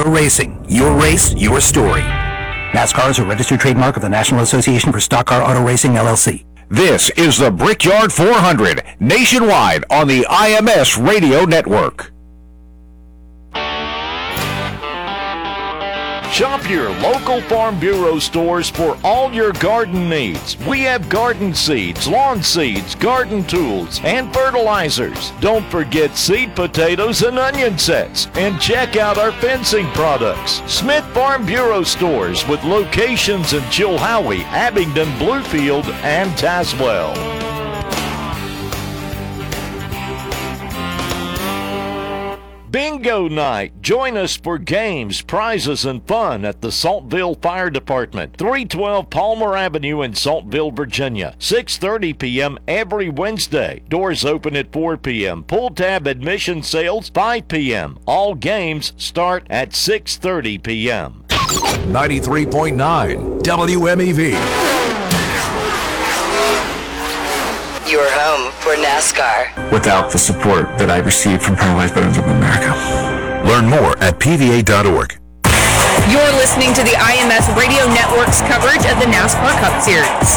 Auto Racing. Your race, your story. NASCAR is a registered trademark of the National Association for Stock Car Auto Racing, LLC. This is the Brickyard 400, nationwide on the IMS Radio Network. Shop your local Farm Bureau stores for all your garden needs. We have garden seeds, lawn seeds, garden tools, and fertilizers. Don't forget seed potatoes and onion sets. And check out our fencing products. Smith Farm Bureau stores with locations in Chilhowie, Abingdon, Bluefield, and Tazewell. Bingo night. Join us for games, prizes, and fun at the Saltville Fire Department, 312 Palmer Avenue in Saltville, Virginia. 6:30 p.m. every Wednesday. Doors open at 4 p.m. Pull tab admission sales 5 p.m. All games start at 6:30 p.m. 93.9 WMEV. Your home for NASCAR. Without the support that I received from Paralyzed Veterans of America. Learn more at PVA.org. You're listening to the IMS Radio Network's coverage of the NASCAR Cup Series.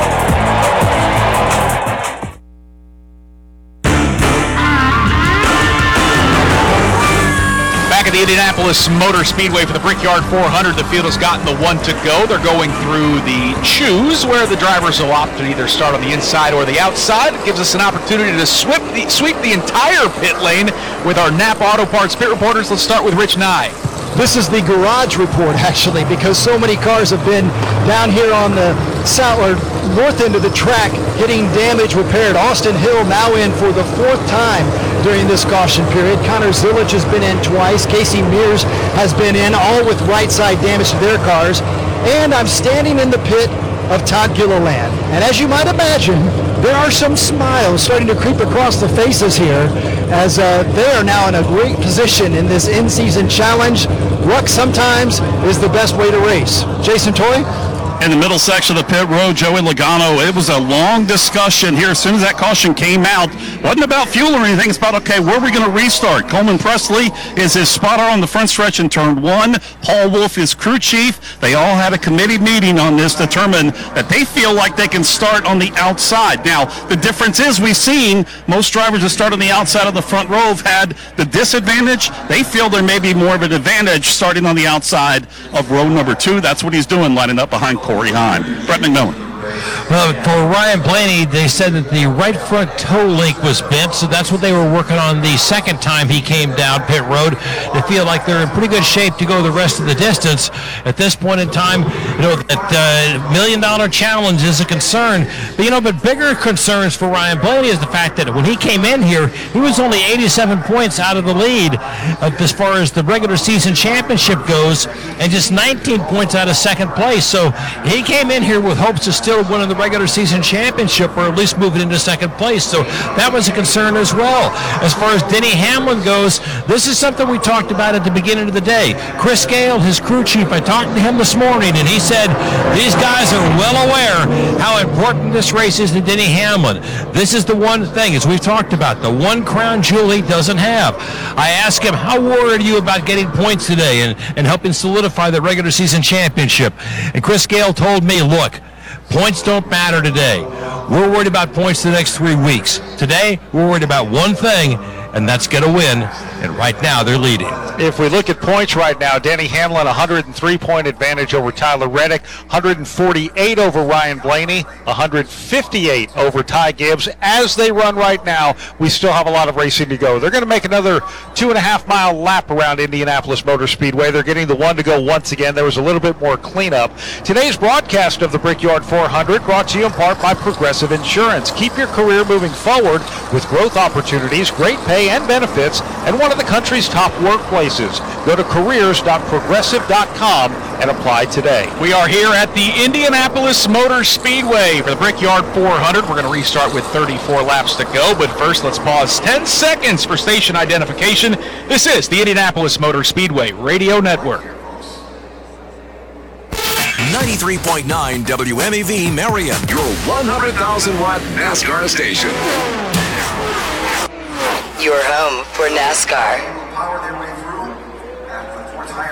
Back at the Indianapolis Motor Speedway for the Brickyard 400, the field has gotten the one to go. They're going through the choose, where the drivers will opt to either start on the inside or the outside. It gives us an opportunity to sweep the entire pit lane with our Napa Auto Parts pit reporters. Let's start with Rich Nye. This is the garage report, actually, because so many cars have been down here on the south or north end of the track getting damage repaired. Austin Hill now in for the fourth time during this caution period. Connor Zillage has been in twice. Casey Mears has been in, all with right side damage to their cars. And I'm standing in the pit of Todd Gilliland. And as you might imagine, there are some smiles starting to creep across the faces here as they are now in a great position in this in-season challenge. Luck sometimes is the best way to race. Jason Toy? In the middle section of the pit road, Joey Logano, it was a long discussion here. As soon as that caution came out, wasn't about fuel or anything. It's about, okay, where are we going to restart? Coleman Presley is his spotter on the front stretch in turn one. Paul Wolf is crew chief. They all had a committee meeting on this, determined that they feel like they can start on the outside. Now, the difference is we've seen most drivers that start on the outside of the front row have had the disadvantage. They feel there may be more of an advantage starting on the outside of row number two. That's what he's doing, lining up behind Corey Heim. Brett McMillan. Well, for Ryan Blaney, they said that the right front toe link was bent, so that's what they were working on the second time he came down pit road. They feel like they're in pretty good shape to go the rest of the distance. At this point in time, that $1 million challenge is a concern. But bigger concerns for Ryan Blaney is the fact that when he came in here, he was only 87 points out of the lead as far as the regular season championship goes, and just 19 points out of second place. So he came in here with hopes of still winning the regular season championship, or at least moving into second place. So that was a concern as well. As far as Denny Hamlin goes, this is something we talked about at the beginning of the day. Chris Gale, his crew chief, I talked to him this morning, and he said these guys are well aware how important this race is to Denny Hamlin. This is the one thing, as we've talked about, the one crown jewel he doesn't have. I asked him, how worried are you about getting points today and helping solidify the regular season championship? And Chris Gale told me, look, points don't matter today. We're worried about points the next 3 weeks. Today, we're worried about one thing, and that's get a win. And right now, they're leading. If we look at points right now, Denny Hamlin, 103-point advantage over Tyler Reddick, 148 over Ryan Blaney, 158 over Ty Gibbs. As they run right now, we still have a lot of racing to go. They're going to make another 2.5-mile lap around Indianapolis Motor Speedway. They're getting the one to go once again. There was a little bit more cleanup. Today's broadcast of the Brickyard 400 brought to you in part by Progressive Insurance. Keep your career moving forward with growth opportunities, great pay and benefits, and one of the country's top workplaces. Go to careers.progressive.com and apply today. We are here at the Indianapolis Motor Speedway for the Brickyard 400. We're going to restart with 34 laps to go, but first let's pause 10 seconds for station identification. This is the Indianapolis Motor Speedway Radio Network. 93.9 WMEV Marion, your 100,000-watt NASCAR station. Your home for NASCAR.